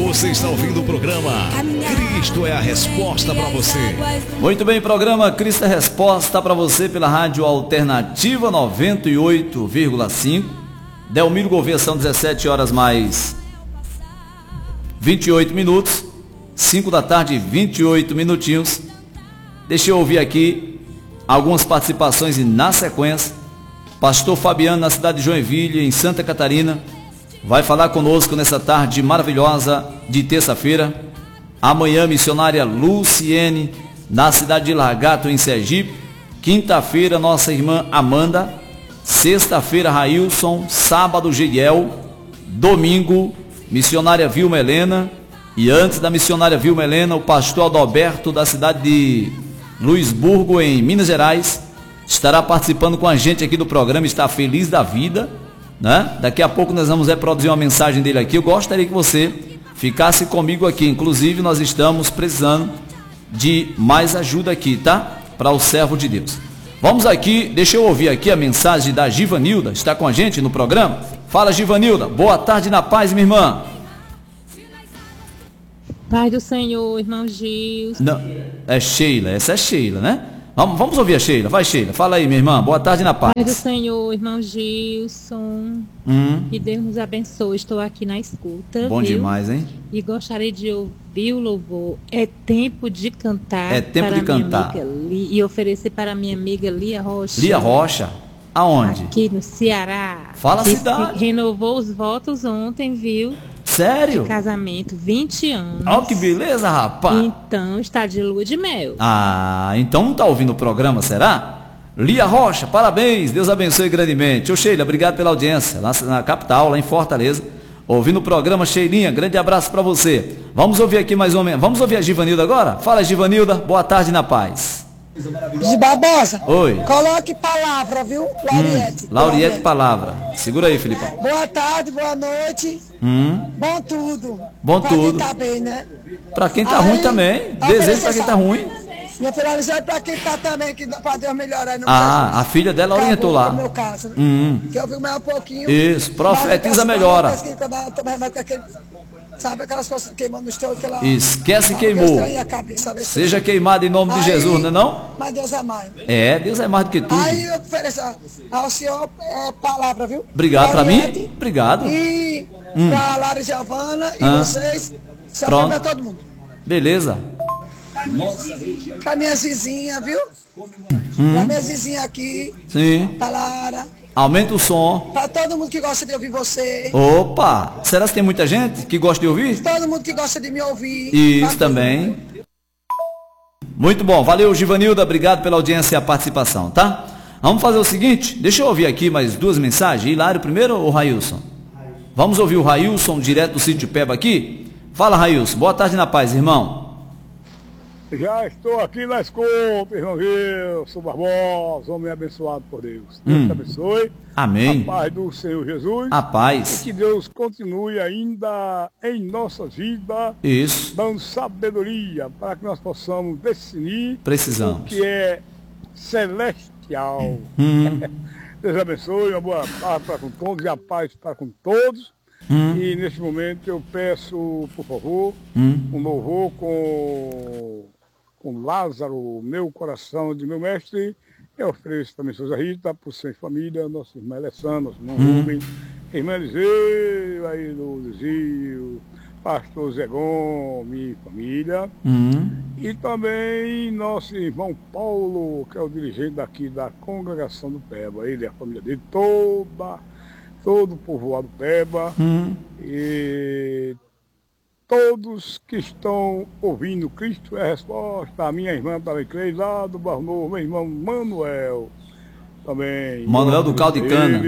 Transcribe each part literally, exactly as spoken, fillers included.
Você está ouvindo o programa Cristo é a Resposta para você. Muito bem, programa Cristo é a Resposta para você pela Rádio Alternativa noventa e oito vírgula cinco. Delmiro Gouveia, são dezessete horas mais vinte e oito minutos. cinco da tarde, vinte e oito minutinhos. Deixa eu ouvir aqui algumas participações e na sequência, pastor Fabiano, na cidade de Joinville, em Santa Catarina, vai falar conosco nessa tarde maravilhosa de terça-feira. Amanhã, missionária Luciene, na cidade de Largato, em Sergipe. Quinta-feira, nossa irmã Amanda. Sexta-feira, Railson. Sábado, Giel. Domingo, missionária Vilma Helena. E antes da missionária Vilma Helena, o pastor Adalberto, da cidade de Luisburgo, em Minas Gerais, estará participando com a gente aqui do programa, está feliz da vida, né? Daqui a pouco nós vamos reproduzir uma mensagem dele aqui. Eu gostaria que você ficasse comigo aqui, inclusive nós estamos precisando de mais ajuda aqui, tá? Para o servo de Deus. Vamos aqui, deixa eu ouvir aqui a mensagem da Givanilda, está com a gente no programa. Fala, Givanilda, boa tarde na paz, minha irmã. Pai do Senhor, irmão Gilson. Não, é Sheila, essa é Sheila, né? Vamos, vamos ouvir a Sheila, vai Sheila, fala aí, minha irmã, boa tarde na paz. Pai do Senhor, irmão Gilson, hum. que Deus nos abençoe, estou aqui na escuta. Bom viu? demais, hein? E gostaria de ouvir o louvor, é tempo de cantar. É tempo para de cantar. Minha amiga Li, e oferecer para minha amiga Lia Rocha. Lia Rocha, aonde? Aqui no Ceará. Fala a que cidade. Renovou os votos ontem, viu? Sério? De casamento, vinte anos. Olha que beleza, rapaz. Então está de lua de mel. Ah, então não está ouvindo o programa, será? Lia Rocha, parabéns, Deus abençoe grandemente. Ô Sheila, obrigado pela audiência, lá na capital, lá em Fortaleza, ouvindo o programa. Sheilinha, grande abraço para você. Vamos ouvir aqui mais ou menos, vamos ouvir a Givanilda agora? Fala, Givanilda, boa tarde na paz. De Barbosa. Oi. Coloque palavra, viu? Lauriette. Hum, Lauriette, palavra. Segura aí, Filipão. Boa tarde, boa noite. Hum. Bom tudo. Bom pra tudo. Pra quem tá bem, né? Pra quem tá aí, ruim também. Desejo pra quem tá ruim. Minha finalizar pra quem tá também, que pra Deus melhorar. Não ah, a filha dela orientou lá. No meu caso, né? Hum. Que eu vi mais um pouquinho. Isso, profetiza melhora. Sabe aquelas coisas queimando no estômago? Aquela... Esquece queimou. Cabeça, seja queimado em nome aí, de Jesus, não é não? Mas Deus é mais. É, Deus é mais do que tudo. Aí eu ofereço ao senhor é, palavra, viu? Obrigado para mim. Obrigado. E hum. para a Lara Giovana e ah. vocês. Pronto. Para todo mundo. Beleza. Para minhas vizinhas, viu? Hum. Para minhas vizinhas aqui. Sim. Para Lara. Aumenta o som. Para todo mundo que gosta de ouvir você. Opa! Será que tem muita gente que gosta de ouvir? Todo mundo que gosta de me ouvir. Isso também. Muito bom. Valeu, Givanilda. Obrigado pela audiência e a participação, tá? Vamos fazer o seguinte. Deixa eu ouvir aqui mais duas mensagens. Hilário primeiro ou Railson? Vamos ouvir o Railson, direto do sítio Peba aqui. Fala, Railson. Boa tarde na paz, irmão. Já estou aqui na escuta, irmão Gilson Barbosa, homem abençoado por Deus. Deus hum. te abençoe. Amém. A paz do Senhor Jesus. A paz. E que Deus continue ainda em nossa vida. Isso. Dando sabedoria para que nós possamos definir Precisamos. o que é celestial. Hum. Deus abençoe, uma boa paz para com todos e a paz para com todos. Hum. E neste momento eu peço, por favor, hum. um louvor com... com Lázaro, meu coração de meu mestre. Eu ofereço também Souza Rita, por sua família, nosso irmão Alessandro, nosso irmão hum. Rubem, irmã Eliseu, aí do Zio, pastor Zé Gomes, família. Hum. E também nosso irmão Paulo, que é o dirigente daqui da congregação do Peba, ele e a família dele, toda, todo o povoado Peba. Hum. E todos que estão ouvindo Cristo é a Resposta. A minha irmã também creio lá do Barro Novo, meu irmão Manuel também. Manuel do Caldo de Cana.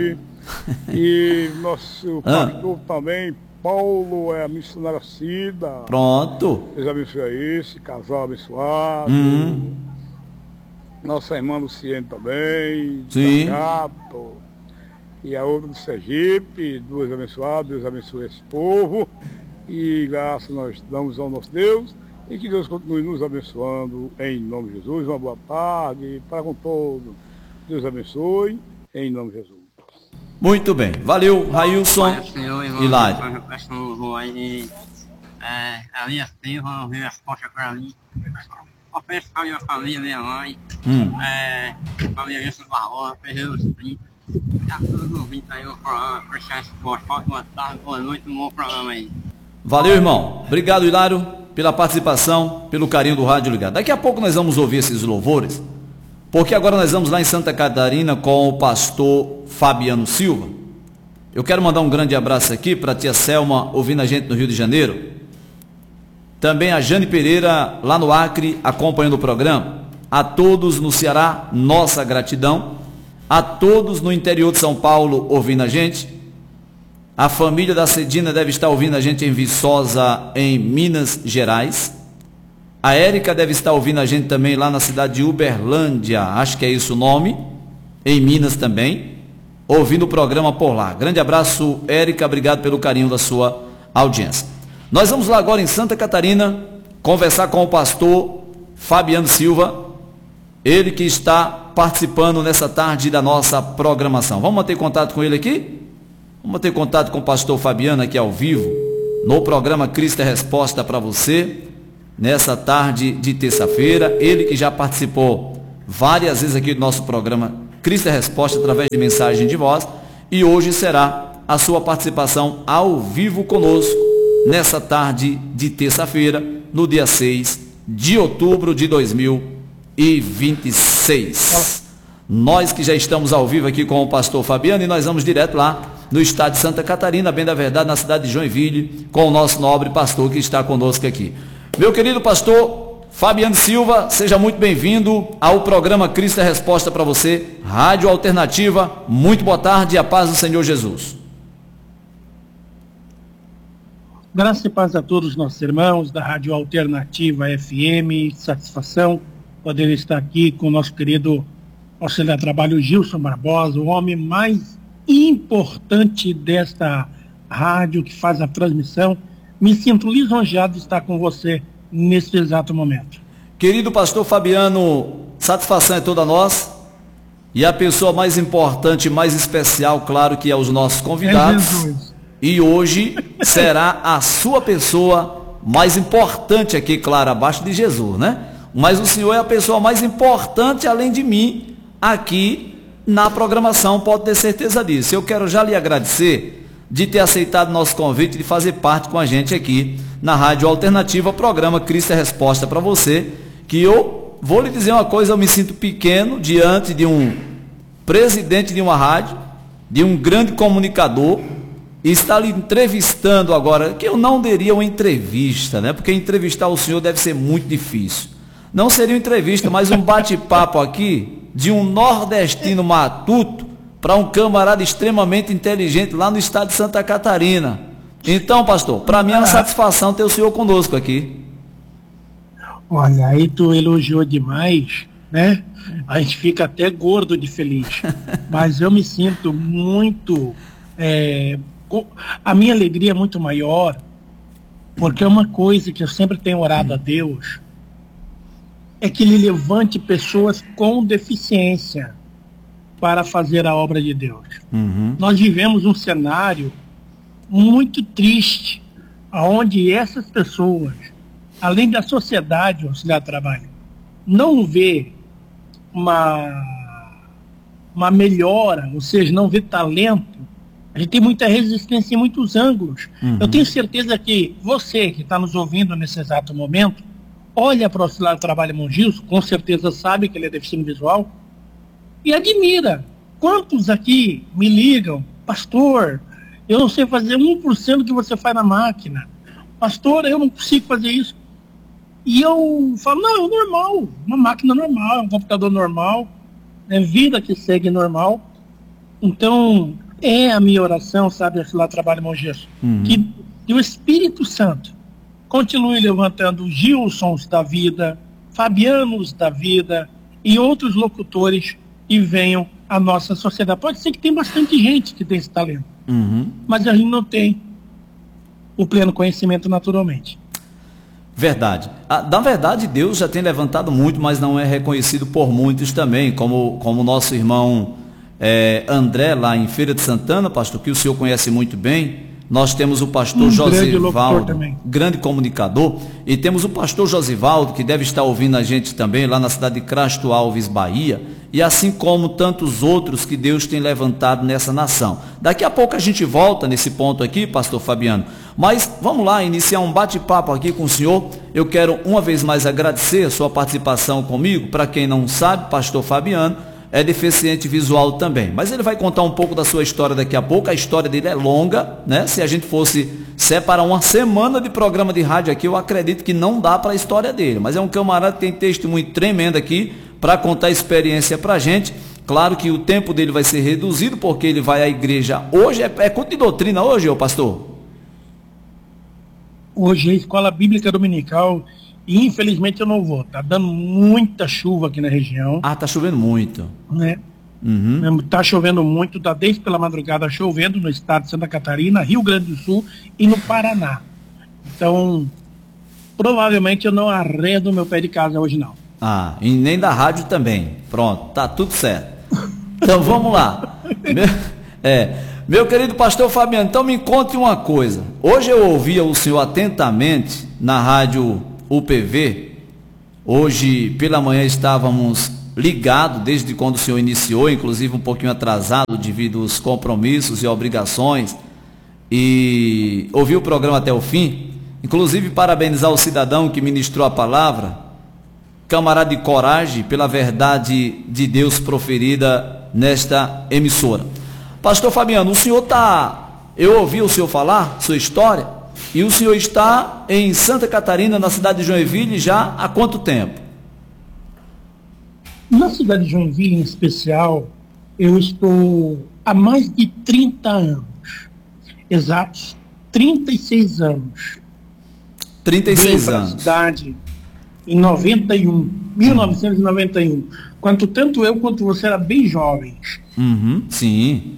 E nosso ah. pastor também, Paulo, é a missionária Cida. Pronto. Deus abençoe esse casal abençoado. Hum. Nossa irmã Luciene também. Sim. Gato. E a outra do Sergipe. Duas abençoadas. Deus abençoe esse povo. E graças nós damos ao nosso Deus e que Deus continue nos abençoando em nome de Jesus. Uma boa tarde para com todos. Deus abençoe em nome de Jesus. Muito bem. Valeu, Railson. Senhor, Hilário. É, a Lia Silva, veio as costas pra mim. Eu penso pra minha família, minha mãe. Hum. É, pra minha Wilson Barrosa, Ferreira dos Pintos. E a todos os ouvintes aí, o programa, prestar essa resposta. Boa tarde, boa noite, um bom programa aí. Valeu, irmão. Obrigado, Hilário, pela participação, pelo carinho do Rádio Ligado. Daqui a pouco nós vamos ouvir esses louvores, porque agora nós vamos lá em Santa Catarina com o pastor Fabiano Silva. Eu quero mandar um grande abraço aqui para a tia Selma, ouvindo a gente no Rio de Janeiro. Também a Jane Pereira, lá no Acre, acompanhando o programa. A todos no Ceará, nossa gratidão. A todos no interior de São Paulo, ouvindo a gente. A família da Cedina deve estar ouvindo a gente em Viçosa, em Minas Gerais. A Érica deve estar ouvindo a gente também lá na cidade de Uberlândia, acho que é isso o nome, em Minas também, ouvindo o programa por lá. Grande abraço, Érica, obrigado pelo carinho da sua audiência. Nós vamos lá agora em Santa Catarina conversar com o pastor Fabiano Silva, ele que está participando nessa tarde da nossa programação. Vamos manter contato com ele aqui? Vamos ter contato com o pastor Fabiano aqui ao vivo, no programa Cristo é Resposta para você, nessa tarde de terça-feira. Ele que já participou várias vezes aqui do nosso programa Cristo é Resposta através de mensagem de voz, e hoje será a sua participação ao vivo conosco, nessa tarde de terça-feira, no dia seis de outubro de dois mil e vinte e seis. Nós que já estamos ao vivo aqui com o pastor Fabiano, e nós vamos direto lá no estado de Santa Catarina, bem da verdade, na cidade de Joinville, com o nosso nobre pastor que está conosco aqui. Meu querido pastor Fabiano Silva, seja muito bem-vindo ao programa Cristo é Resposta para você, Rádio Alternativa. Muito boa tarde e a paz do Senhor Jesus. Graça e paz a todos os nossos irmãos da Rádio Alternativa F M. Satisfação poder estar aqui com o nosso querido auxiliar de trabalho Gilson Barbosa, o homem mais importante desta rádio que faz a transmissão. Me sinto lisonjeado de estar com você nesse exato momento. Querido pastor Fabiano, satisfação é toda nossa, e a pessoa mais importante, mais especial, claro, que é os nossos convidados, é Jesus. E hoje será a sua pessoa mais importante aqui, claro, abaixo de Jesus, né? Mas o senhor é a pessoa mais importante, além de mim, aqui na programação, pode ter certeza disso. Eu quero já lhe agradecer de ter aceitado nosso convite de fazer parte com a gente aqui na Rádio Alternativa, programa Cristo é Resposta para você, que eu vou lhe dizer uma coisa, eu me sinto pequeno diante de um presidente de uma rádio, de um grande comunicador, e está lhe entrevistando agora, que eu não daria uma entrevista, né? Porque entrevistar o senhor deve ser muito difícil. Não seria uma entrevista, mas um bate-papo aqui de um nordestino matuto para um camarada extremamente inteligente lá no estado de Santa Catarina. Então, pastor, para mim é uma satisfação ter o senhor conosco aqui. Olha, aí tu elogiou demais, né? A gente fica até gordo de feliz. Mas eu me sinto muito... É, a minha alegria é muito maior, porque é uma coisa que eu sempre tenho orado a Deus, é que Ele levante pessoas com deficiência para fazer a obra de Deus. Uhum. Nós vivemos um cenário muito triste, onde essas pessoas, além da sociedade, o auxiliar de trabalho, não vê uma, uma melhora, ou seja, não vê talento. A gente tem muita resistência em muitos ângulos. Uhum. Eu tenho certeza que você que está nos ouvindo nesse exato momento, olha para o auxiliar de trabalho Mongilson, com certeza sabe que ele é deficiente visual, e admira. Quantos aqui me ligam, pastor, eu não sei fazer um por cento do que você faz na máquina. Pastor, eu não consigo fazer isso. E eu falo, não, é normal, uma máquina normal, um computador normal, é vida que segue normal. Então, é a minha oração, sabe, lá trabalho Mongilson, uhum. que, que o Espírito Santo continue levantando os Gilsons da vida, Fabianos da vida e outros locutores e venham à nossa sociedade. Pode ser que tem bastante gente que tem esse talento, uhum. mas a gente não tem o pleno conhecimento naturalmente. Verdade. Ah, na verdade, Deus já tem levantado muito, mas não é reconhecido por muitos também, como como o nosso irmão é, André, lá em Feira de Santana, pastor, que o senhor conhece muito bem, Nós temos o pastor Um Josivaldo, grande, grande comunicador, e temos o pastor Josivaldo, que deve estar ouvindo a gente também lá na cidade de Crasto Alves, Bahia, e assim como tantos outros que Deus tem levantado nessa nação. Daqui a pouco a gente volta nesse ponto aqui, pastor Fabiano, mas vamos lá iniciar um bate-papo aqui com o senhor. Eu quero uma vez mais agradecer a sua participação comigo. Para quem não sabe, pastor Fabiano é deficiente visual também, mas ele vai contar um pouco da sua história daqui a pouco. A história dele é longa, né? Se a gente fosse separar uma semana de programa de rádio aqui, eu acredito que não dá para a história dele, mas é um camarada que tem testemunho tremendo aqui para contar a experiência para a gente. Claro que o tempo dele vai ser reduzido, porque ele vai à igreja hoje. É, é culto de doutrina hoje, ô pastor? Hoje é Escola Bíblica Dominical e infelizmente eu não vou. Tá dando muita chuva aqui na região. Ah, tá chovendo muito. Né? Uhum. Tá chovendo muito, tá desde pela madrugada chovendo no estado de Santa Catarina, Rio Grande do Sul e no Paraná. Então, provavelmente eu não arredo meu pé de casa hoje não. Ah, e nem da rádio também. Pronto, tá tudo certo. Então vamos lá. Meu, é, meu querido pastor Fabiano, então me conte uma coisa. Hoje eu ouvia o senhor atentamente na rádio U P V. Hoje pela manhã estávamos ligados desde quando o senhor iniciou, inclusive um pouquinho atrasado devido aos compromissos e obrigações. E ouvi o programa até o fim. Inclusive parabenizar o cidadão que ministrou a palavra. Camarada de coragem pela verdade de Deus proferida nesta emissora. Pastor Fabiano, o senhor está, eu ouvi o senhor falar, sua história, e o senhor está em Santa Catarina, na cidade de Joinville, já há quanto tempo? Na cidade de Joinville, em especial, eu estou há mais de trinta anos, exatos, trinta e seis anos. trinta e seis Vim anos. para a cidade em noventa e um, mil novecentos e noventa e um, quando tanto eu quanto você era bem jovens. Uhum, sim.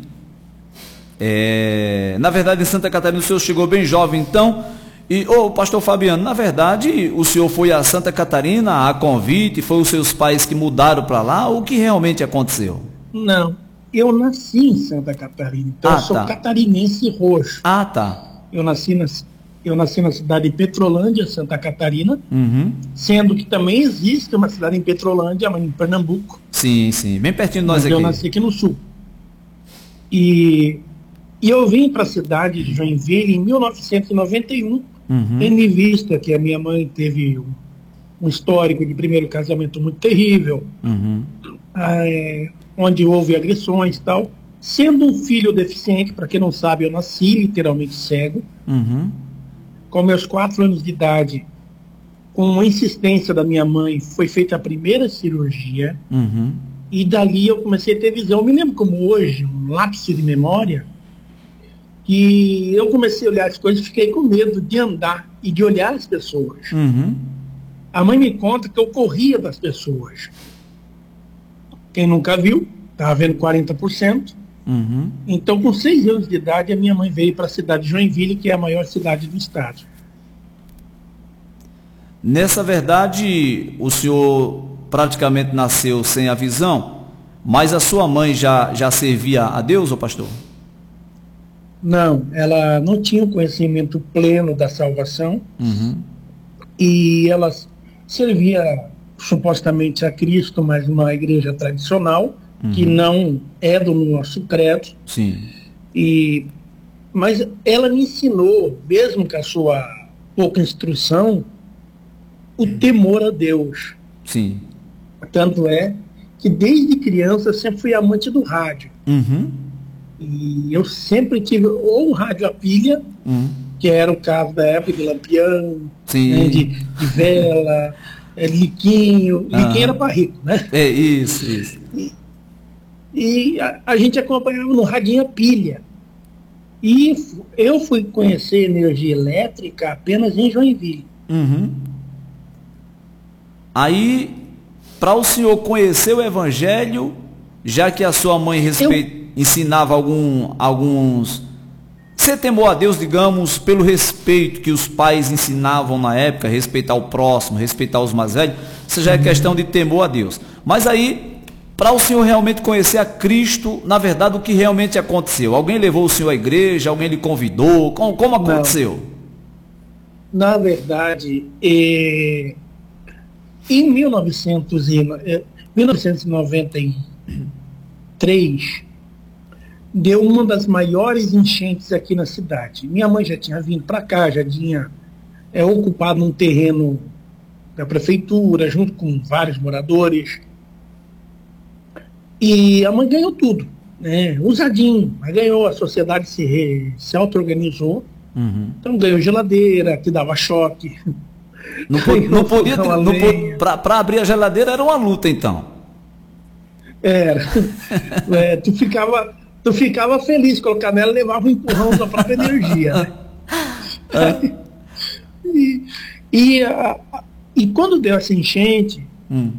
É, na verdade, em Santa Catarina o senhor chegou bem jovem, então. E, ô, pastor Fabiano, na verdade, o senhor foi a Santa Catarina a convite, foi os seus pais que mudaram para lá? O que realmente aconteceu? Não, eu nasci em Santa Catarina, então Ah, eu sou tá. catarinense roxo. Ah, tá. Eu nasci na, eu nasci na cidade de Petrolândia, Santa Catarina, Uhum. sendo que também existe uma cidade em Petrolândia, em Pernambuco. Sim, sim, bem pertinho de nós Mas aqui. eu nasci aqui no sul. E, e eu vim para a cidade de Joinville em mil novecentos e noventa e um, Uhum. tendo em vista que a minha mãe teve um, um histórico de primeiro casamento muito terrível, Uhum. é, onde houve agressões e tal. Sendo um filho deficiente, para quem não sabe, eu nasci literalmente cego. Uhum. Com meus quatro anos de idade, com a insistência da minha mãe, foi feita a primeira cirurgia. Uhum. E dali eu comecei a ter visão. Eu me lembro como hoje, um lapso de memória, que eu comecei a olhar as coisas e fiquei com medo de andar e de olhar as pessoas. Uhum. A mãe me conta que eu corria das pessoas. Quem nunca viu, estava vendo quarenta por cento. Uhum. Então, com seis anos de idade, a minha mãe veio para a cidade de Joinville, que é a maior cidade do estado. Nessa verdade, o senhor praticamente nasceu sem a visão, mas a sua mãe já, já servia a Deus, ô pastor? Não, ela não tinha o conhecimento pleno da salvação. Uhum. E ela servia supostamente a Cristo, mas numa igreja tradicional, uhum. que não é do nosso credo. Sim. E, mas ela me ensinou, mesmo com a sua pouca instrução, o temor a Deus. Sim. Tanto é que desde criança eu sempre fui amante do rádio. Uhum. E eu sempre tive ou um rádio a pilha, uhum. que era o caso da época de Lampião, Sim. né, de, de vela, é, liquinho. Ah. Liquinho era para rico, né? É isso, isso. E, e a, a gente acompanhava no radinho a pilha. E eu fui conhecer energia elétrica apenas em Joinville. Uhum. Aí, para o senhor conhecer o evangelho, já que a sua mãe respeita, eu... ensinava algum, alguns... Você temou a Deus, digamos, pelo respeito que os pais ensinavam na época, respeitar o próximo, respeitar os mais velhos, isso já é questão de temor a Deus. Mas aí, para o senhor realmente conhecer a Cristo, na verdade, o que realmente aconteceu? Alguém levou o senhor à igreja? Alguém lhe convidou? Como, como aconteceu? Não. Na verdade, é, em mil novecentos e noventa e três, deu uma das maiores enchentes aqui na cidade. Minha mãe já tinha vindo para cá, já tinha é, ocupado um terreno da prefeitura, junto com vários moradores. E a mãe ganhou tudo, né? Usadinho, mas ganhou, a sociedade se, re, se auto-organizou. Uhum. Então ganhou geladeira, que dava choque. Não, pod, não podia, não pod, para abrir a geladeira era uma luta, então. Era. É, tu, ficava, tu ficava feliz, colocar nela, levava um empurrão da própria energia. Né? É. E, e, a, e quando deu essa enchente, hum.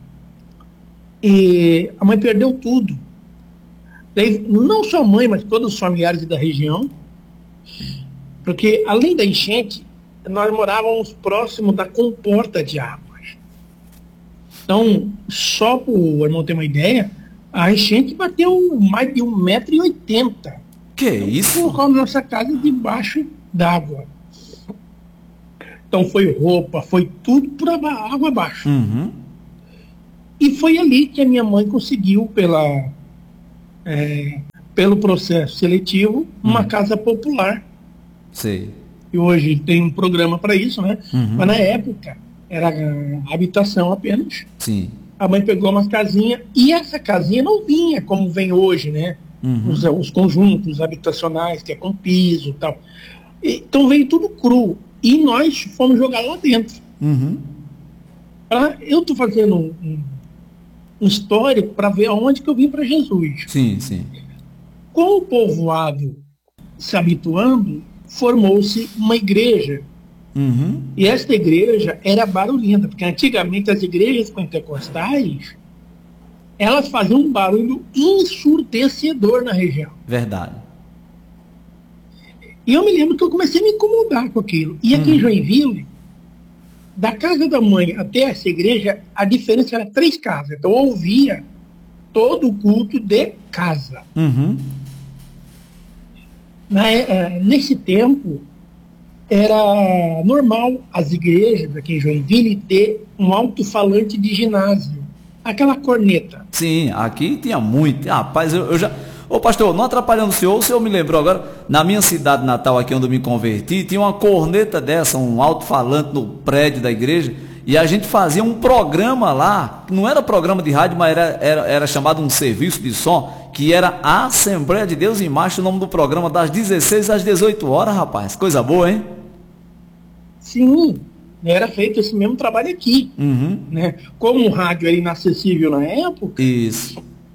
e a mãe perdeu tudo. Daí, não só a mãe, mas todos os familiares da região, porque além da enchente, nós morávamos próximo da comporta de águas. Então, só para o irmão ter uma ideia, a enchente bateu mais de um metro e oitenta. Que então, isso? Colocou a nossa casa debaixo d'água. Então foi roupa, foi tudo por água abaixo. Uhum. E foi ali que a minha mãe conseguiu, pela, é, pelo processo seletivo, uma uhum. casa popular. Sim. E hoje tem um programa para isso, né? Uhum. Mas na época era habitação apenas. Sim. A mãe pegou umas casinhas e essa casinha não vinha como vem hoje, né? Uhum. Os, os conjuntos habitacionais, que é com piso e tal. Então veio tudo cru. E nós fomos jogar lá dentro. Uhum. Pra, eu estou fazendo um, um, um histórico para ver aonde que eu vim para Jesus. Sim, sim. Com o povoado se habituando, formou-se uma igreja. Uhum. E esta igreja era barulhenta, porque antigamente as igrejas pentecostais, elas faziam um barulho ensurdecedor na região. Verdade. E eu me lembro que eu comecei a me incomodar com aquilo. E aqui uhum. em Joinville, da casa da mãe até essa igreja, a diferença era três casas. Então eu ouvia todo o culto de casa. Uhum. Na, uh, nesse tempo, era normal as igrejas aqui em Joinville ter um alto-falante de ginásio. Aquela corneta. Sim, aqui tinha muito. Rapaz, eu, eu já... Ô pastor, não atrapalhando o senhor, o senhor me lembrou agora, na minha cidade natal aqui onde eu me converti, tinha uma corneta dessa, um alto-falante no prédio da igreja, e a gente fazia um programa lá, não era programa de rádio, mas era, era, era chamado um serviço de som, que era a Assembleia de Deus em Marcha, o nome do programa, das dezesseis às dezoito horas, rapaz. Coisa boa, hein? Sim, era feito esse mesmo trabalho aqui. Uhum. Né? Como o rádio era inacessível na época, isso.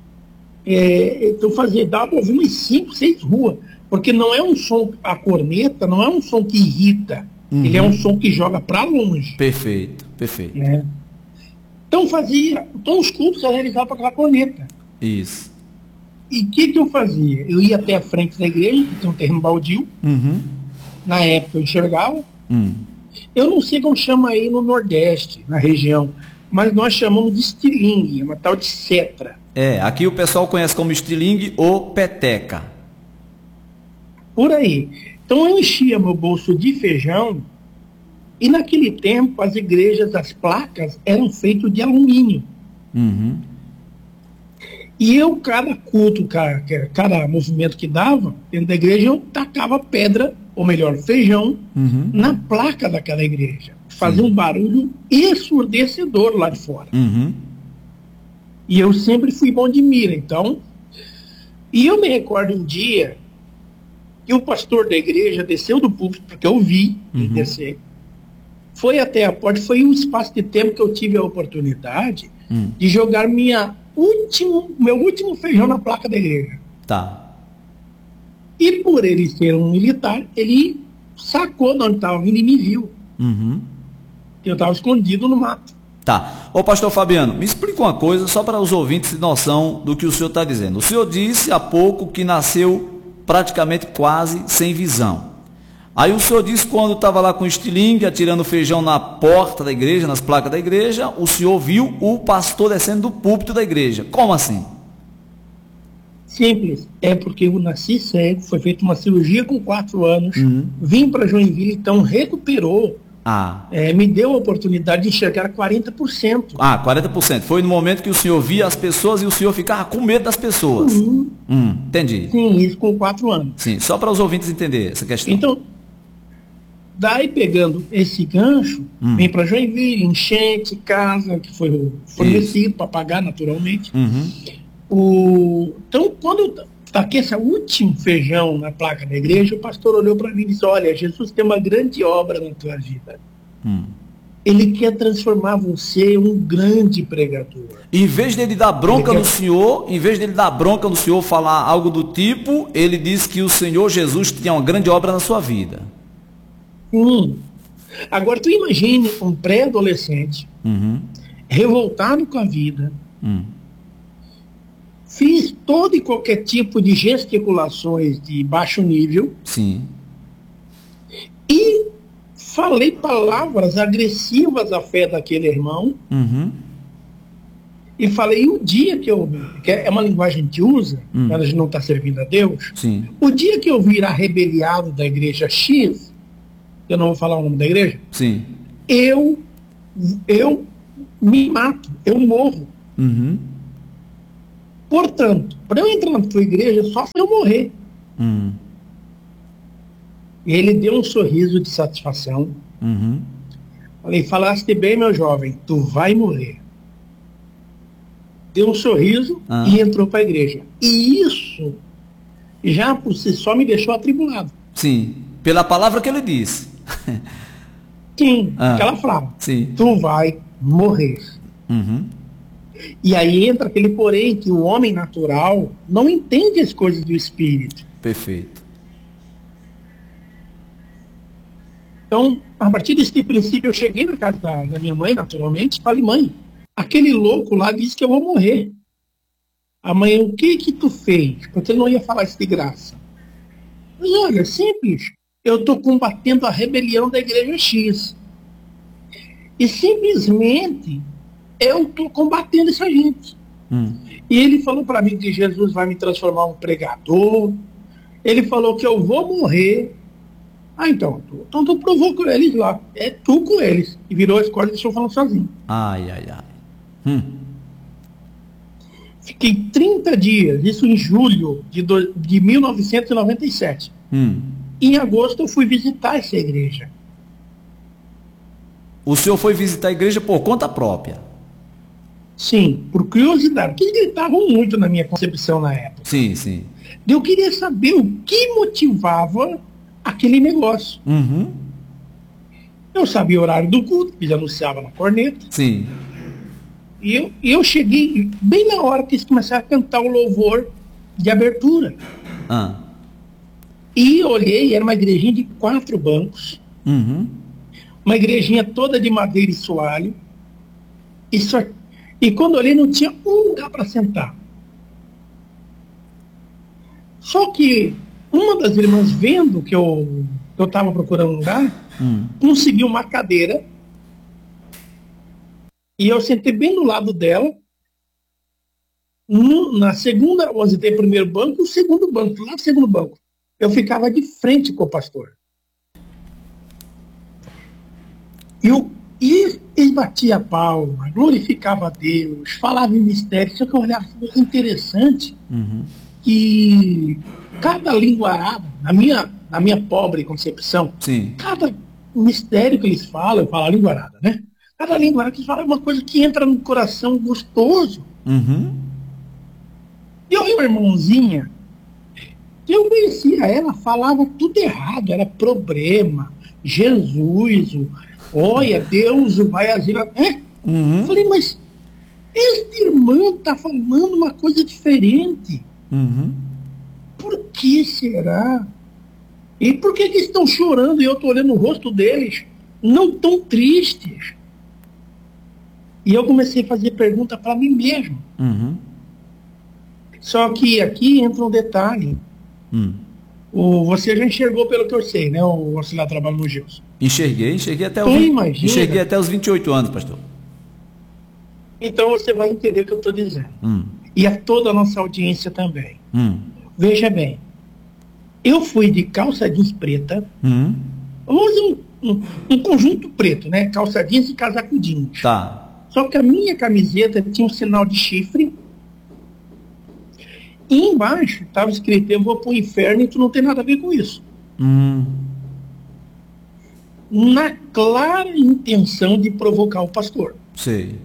É, então fazia, dava para ouvir umas cinco, seis ruas, porque não é um som, a corneta não é um som que irrita, uhum. ele é um som que joga para longe. Perfeito, perfeito. Né? Então fazia, então os cultos eu realizava para aquela corneta. Isso. E o que, que eu fazia? Eu ia até a frente da igreja, que tem um terreno baldio, uhum. na época eu enxergava. Uhum. Eu não sei como chama aí no Nordeste, na região, mas nós chamamos de estilingue, uma tal de cetra. É, aqui o pessoal conhece como estilingue ou peteca. Por aí. Então eu enchia meu bolso de feijão e naquele tempo as igrejas, as placas eram feitas de alumínio. Uhum. E eu, cada culto, cada, cada movimento que dava dentro da igreja, eu tacava pedra, ou melhor, feijão, uhum. na placa daquela igreja. Fazia Sim. um barulho ensurdecedor lá de fora. Uhum. E eu sempre fui bom de mira, então. E eu me recordo um dia que o pastor da igreja desceu do púlpito, porque eu vi uhum. ele descer. Foi até a porta, foi um espaço de tempo que eu tive a oportunidade uhum. de jogar minha último, meu último feijão na placa da igreja. Tá. E por ele ser um militar, ele sacou de onde estava vindo e me viu. Uhum. Eu estava escondido no mato. Tá. Ô pastor Fabiano, me explica uma coisa só para os ouvintes ter noção do que o senhor está dizendo. O senhor disse há pouco que nasceu praticamente quase sem visão. Aí o senhor disse que quando estava lá com o estilingue, atirando feijão na porta da igreja, nas placas da igreja, o senhor viu o pastor descendo do púlpito da igreja. Como assim? Simples. É porque eu nasci cego, foi feita uma cirurgia com quatro anos, Uhum. vim para Joinville, então recuperou, Ah, é, me deu a oportunidade de enxergar quarenta por cento. ah, quarenta por cento. Foi no momento que o senhor via as pessoas e o senhor ficava com medo das pessoas. Uhum. Hum, entendi. Sim, isso com quatro anos. Sim, só para os ouvintes entenderem essa questão. Então, daí pegando esse gancho, Hum. vem para Joinville, enchente, casa, que foi fornecido para pagar naturalmente. Uhum. O... Então, quando eu taquei esse último feijão na placa da igreja, o pastor olhou para mim e disse, olha, Jesus tem uma grande obra na tua vida. Hum. Ele quer transformar você em um grande pregador. Em vez dele dar bronca Ele no quer- senhor, em vez dele dar bronca no senhor, falar algo do tipo, ele disse que o Senhor Jesus tinha uma grande obra na sua vida. Sim. Agora, tu imagine um pré-adolescente, Uhum. revoltado com a vida, Hum. fiz todo e qualquer tipo de gesticulações de baixo nível Sim. e falei palavras agressivas à fé daquele irmão Uhum. e falei, o dia que eu, que é uma linguagem que usa, Hum. quando a gente não está servindo a Deus, Sim. o dia que eu virar rebeliado da igreja X, eu não vou falar o nome da igreja, Sim. eu, eu me mato, eu morro. Uhum. Portanto, para eu entrar na tua igreja, só se eu morrer. Uhum. E ele deu um sorriso de satisfação. Uhum. Falei, falaste bem, meu jovem, tu vai morrer. Deu um sorriso Ah. e entrou para a igreja. E isso, já por si só, me deixou atribulado. Sim. Pela palavra que ele disse. Sim, Ah. aquela frase. Sim. Tu vai morrer. Uhum. E aí entra aquele porém que o homem natural não entende as coisas do espírito. Perfeito. Então, a partir desse princípio, eu cheguei na casa da, da minha mãe, naturalmente, e falei, mãe, aquele louco lá disse que eu vou morrer. A mãe, o que que tu fez? Porque ele não ia falar isso de graça. Mas olha, simples. Eu estou combatendo a rebelião da igreja X. E simplesmente eu estou combatendo essa gente. Hum. E ele falou para mim que Jesus vai me transformar em um pregador. Ele falou que eu vou morrer. Ah, então, tu, então tu provou com eles lá. É tu com eles. E virou as cordas e deixou falando sozinho. Ai, ai, ai. Hum. Fiquei trinta dias, isso em julho de, do, de mil novecentos e noventa e sete. Hum. Em agosto eu fui visitar essa igreja. O senhor foi visitar a igreja por conta própria? Sim, por curiosidade. Porque eles gritavam muito na minha concepção na época. Sim, sim. Eu queria saber o que motivava aquele negócio. Uhum. Eu sabia o horário do culto, que já anunciava na corneta. Sim. E eu, e eu cheguei bem na hora que eles começaram a cantar o louvor de abertura. Ah. E olhei, era uma igrejinha de quatro bancos, Uhum. uma igrejinha toda de madeira e soalho. E, só, e quando olhei, não tinha um lugar para sentar. Só que uma das irmãs, vendo que eu estava procurando um lugar, Hum. conseguiu uma cadeira. E eu sentei bem do lado dela. No, na segunda, eu sentei o primeiro banco, o segundo banco, lá no segundo banco. Eu ficava de frente com o pastor. E eu, e ele batia a palma, glorificava a Deus, falava em mistério. Só que eu olhava assim, interessante Uhum. que cada língua árabe, na minha, na minha pobre concepção, Sim. cada mistério que eles falam, eu falo a língua árabe, né? Cada língua árabe que eles falam é uma coisa que entra no coração gostoso. Uhum. E eu vi uma irmãozinha, que eu conhecia ela, falava tudo errado, era problema, Jesus, o- olha, Deus vai agir. É? Uhum. Eu falei, mas esta irmã está falando uma coisa diferente. Uhum. Por que será? E por que, que estão chorando e eu estou olhando o rosto deles não tão tristes? E eu comecei a fazer pergunta para mim mesmo. Uhum. Só que aqui entra um detalhe. Hum. O, você já enxergou pelo que eu sei, né? O auxiliar de trabalho no Gilson. Enxerguei, enxerguei até os, Então, vinte, imagina. enxerguei até os vinte e oito anos, pastor. Então você vai entender o que eu estou dizendo. Hum. E a toda a nossa audiência também. Hum. Veja bem, eu fui de calça jeans preta, Hum. vamos usar um, um, um conjunto preto, né? Calça jeans e casaco jeans. Tá. Só que a minha camiseta tinha um sinal de chifre. E embaixo estava escrito: eu vou pro inferno e tu não tem nada a ver com isso. Hum. Na clara intenção de provocar o pastor. Sei.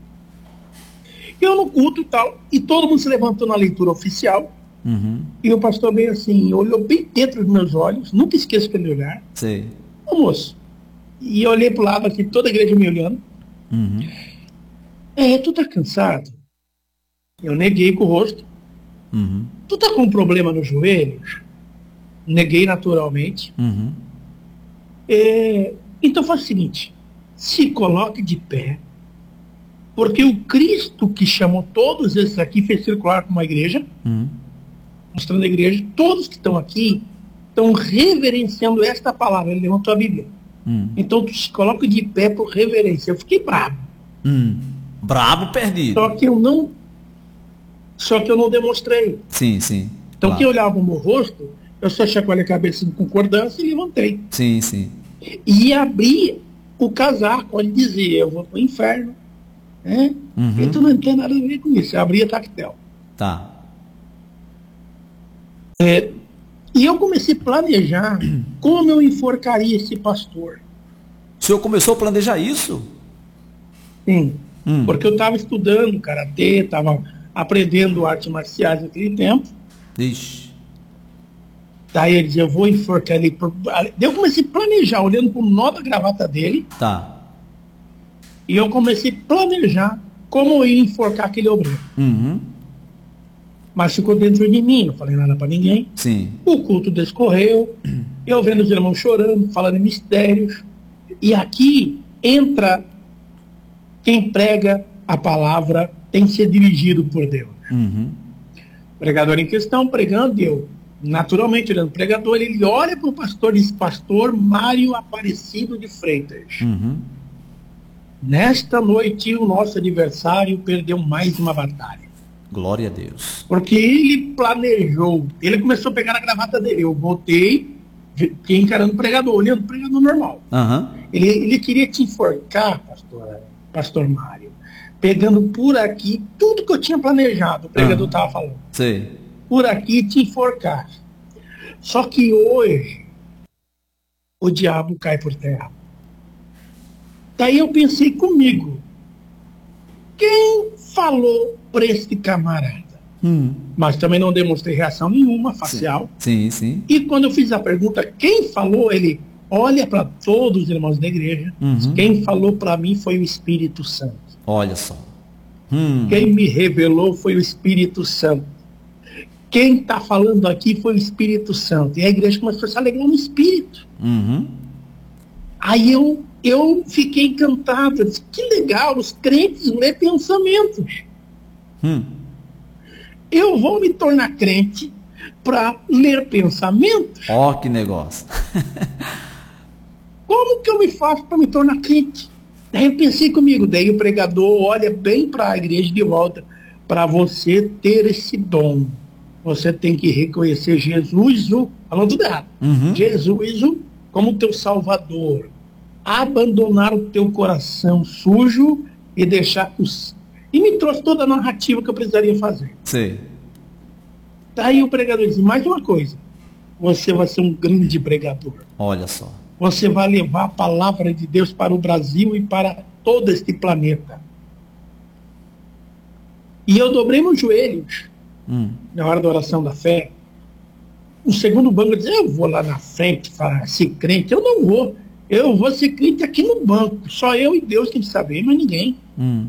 Eu no culto e tal, e todo mundo se levantou na leitura oficial, Uhum. e o pastor veio assim, olhou bem dentro dos meus olhos, nunca esqueço aquele olhar. Sei. Ô moço, e eu olhei pro lado aqui, toda a igreja me olhando. Uhum. É, tu tá cansado? Eu neguei com o rosto. Uhum. Tu tá com um problema no joelho? Neguei naturalmente. Uhum. É, então faz o seguinte, se coloque de pé, porque o Cristo que chamou todos esses aqui fez circular com uma igreja, Uhum. mostrando a igreja, todos que estão aqui estão reverenciando esta palavra. Ele levantou a Bíblia. Uhum. Então tu se coloca de pé por reverência. Eu fiquei bravo. Hum. Brabo perdido. Só que eu não só que eu não demonstrei. Sim, sim. Então Claro. quem olhava o meu rosto, eu só chacoalhei a cabeça em concordância e levantei. Sim, sim. E abri o casaco, onde dizia: eu vou pro inferno. Né? Uhum. Então não tem nada a ver com isso. Eu abri a tactel. Tá. É, e eu comecei a planejar como eu enforcaria esse pastor. O senhor começou a planejar isso? Sim. Hum. Porque eu estava estudando karatê, estava aprendendo artes marciais naquele tempo. Ixi. Daí ele dizia: eu vou enforcar ele. Por... Daí eu comecei a planejar, olhando para o nó da gravata dele. Tá. E eu comecei a planejar como eu ia enforcar aquele obreiro. Uhum. Mas ficou dentro de mim, não falei nada para ninguém. Sim. O culto descorreu, eu vendo os irmãos chorando, falando em mistérios. E aqui entra quem prega a palavra, tem que ser dirigido por Deus. Uhum. O pregador em questão, pregando, eu, naturalmente, olhando o pregador, ele olha para o pastor e diz: pastor Mário Aparecido de Freitas. Uhum. Nesta noite, o nosso adversário perdeu mais uma batalha. Glória a Deus. Porque ele planejou, ele começou a pegar na gravata dele. Eu voltei, fiquei encarando o pregador, olhando o pregador normal. Uhum. Ele, ele queria te enforcar, pastor, pastor Mário, pegando por aqui tudo que eu tinha planejado, o pregador estava uhum. falando. Sei. Por aqui te enforcar. Só que hoje, o diabo cai por terra. Daí eu pensei comigo: quem falou para este camarada? Hum. Mas também não demonstrei reação nenhuma facial. Sim, sim. E quando eu fiz a pergunta, quem falou? Ele olha para todos os irmãos da igreja. Uhum. Quem falou para mim foi o Espírito Santo. Olha só. Hum. Quem me revelou foi o Espírito Santo. Quem está falando aqui foi o Espírito Santo. E a igreja começou a se alegrar no Espírito. Uhum. Aí eu, eu fiquei encantado. Eu disse: que legal, os crentes lê pensamentos. Hum. Eu vou me tornar crente para ler pensamentos. Ó, que negócio. Como que eu me faço para me tornar crente? Daí eu pensei comigo, daí o pregador olha bem para a igreja de volta: para você ter esse dom, você tem que reconhecer Jesus, o, falando tudo errado, Uhum. Jesus o, como teu salvador, abandonar o teu coração sujo e deixar os... E me trouxe toda a narrativa que eu precisaria fazer. Sei. Daí o pregador disse: mais uma coisa, você vai ser um grande pregador. Olha só. Você vai levar a palavra de Deus para o Brasil e para todo este planeta. E eu dobrei meus joelhos Hum. na hora da oração da fé. O segundo banco eu disse: eu vou lá na frente para ser crente. Eu não vou. Eu vou ser crente aqui no banco. Só eu e Deus tem que saber, mas ninguém. Hum.